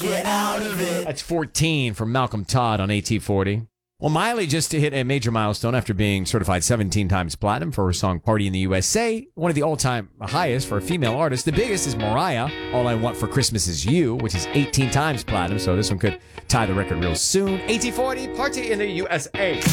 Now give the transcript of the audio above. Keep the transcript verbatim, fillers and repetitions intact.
get out of it. That's fourteen from Malcolm Todd on A T forty. Well, Miley just hit a major milestone after being certified seventeen times platinum for her song Party in the U S A, one of the all-time highest for a female artist. The biggest is Mariah, All I Want for Christmas Is You, which is eighteen times platinum, so this one could tie the record real soon. A T forty, Party in the U S A.